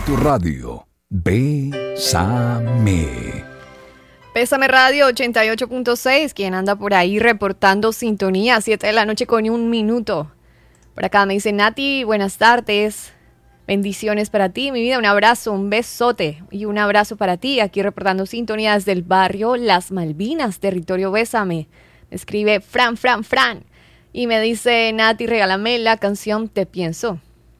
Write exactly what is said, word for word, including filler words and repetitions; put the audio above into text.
Tu radio, Bésame. Bésame Radio ochenta y ocho punto seis, quien anda por ahí reportando sintonía, siete de la noche con un minuto. Por acá me dice Nati, buenas tardes, bendiciones para ti, mi vida, un abrazo, un besote y un abrazo para ti, aquí reportando sintonía desde el barrio Las Malvinas, territorio Bésame. Me escribe Fran, Fran, Fran, y me dice Nati, regálame la canción Te Pienso.